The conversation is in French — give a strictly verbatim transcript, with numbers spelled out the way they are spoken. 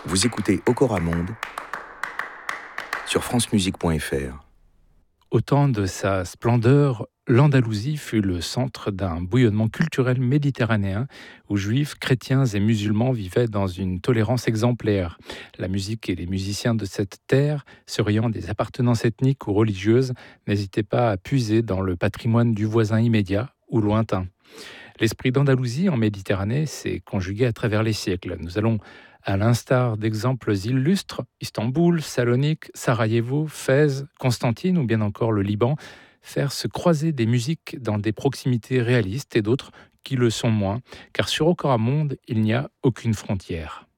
Vous écoutez Okora Monde sur francemusique point f r. Au temps de sa splendeur, l'Andalousie fut le centre d'un bouillonnement culturel méditerranéen où juifs, chrétiens et musulmans vivaient dans une tolérance exemplaire. La musique et les musiciens de cette terre, se riant des appartenances ethniques ou religieuses, n'hésitaient pas à puiser dans le patrimoine du voisin immédiat ou lointain. L'esprit d'Andalousie en Méditerranée s'est conjugué à travers les siècles. Nous allons, à l'instar d'exemples illustres, Istanbul, Salonique, Sarajevo, Fès, Constantine ou bien encore le Liban, faire se croiser des musiques dans des proximités réalistes et d'autres qui le sont moins, car sur Okora Monde, il n'y a aucune frontière.